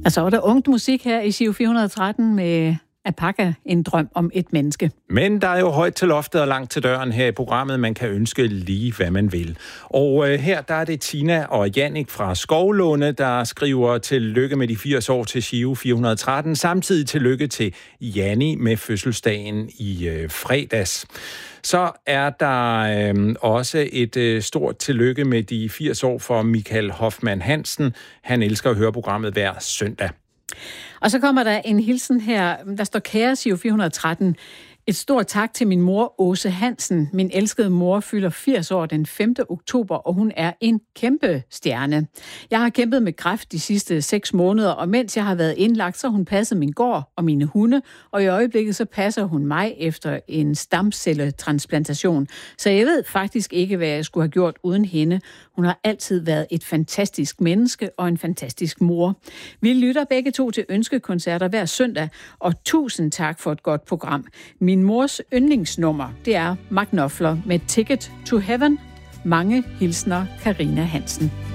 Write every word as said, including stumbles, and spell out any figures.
Og så var der ungt musik her i Giro fire hundrede og tretten med Apaka, en drøm om et menneske. Men der er jo højt til loftet og langt til døren her i programmet. Man kan ønske lige, hvad man vil. Og øh, her der er det Tina og Jannik fra Skovlunde, der skriver tillykke med de firs år til Giro fire hundrede og tretten. Samtidig tillykke til Janni med fødselsdagen i øh, fredags. Så er der øh, også et øh, stort tillykke med de firs år for Michael Hoffmann Hansen. Han elsker at høre programmet hver søndag. Og så kommer der en hilsen her, der står kære Giro fire hundrede og tretten. Et stort tak til min mor, Åse Hansen. Min elskede mor fylder firs år den femte oktober, og hun er en kæmpe stjerne. Jeg har kæmpet med kræft de sidste seks måneder, og mens jeg har været indlagt, så har hun passet min gård og mine hunde, og i øjeblikket så passer hun mig efter en stamcelletransplantation. Så jeg ved faktisk ikke, hvad jeg skulle have gjort uden hende. Hun har altid været et fantastisk menneske og en fantastisk mor. Vi lytter begge to til ønskekoncerter hver søndag, og tusind tak for et godt program. Min mors yndlingsnummer, det er Mark Knopfler med Ticket to Heaven. Mange hilsner, Karina Hansen.